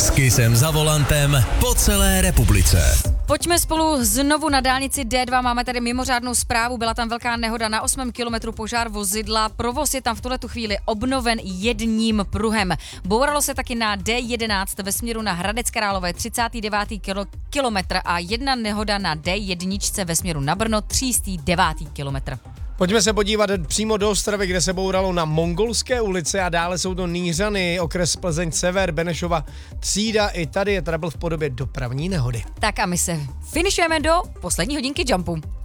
S Kissem za volantem po celé republice. Pojďme spolu znovu na dálnici D2, máme tady mimořádnou zprávu, byla tam velká nehoda na 8 kilometru, požár vozidla, provoz je tam v tuhletu chvíli obnoven jedním pruhem. Bouralo se taky na D11 ve směru na Hradec Králové 39. kilometr a jedna nehoda na D1 ve směru na Brno 39. kilometr. Pojďme se podívat přímo do Ostravy, kde se bouralo na Mongolské ulici a dále jsou to Nýřany, okres Plzeň Sever, Benešova třída. I tady je trouble v podobě dopravní nehody. Tak a my se finišujeme do poslední hodinky Jumpu.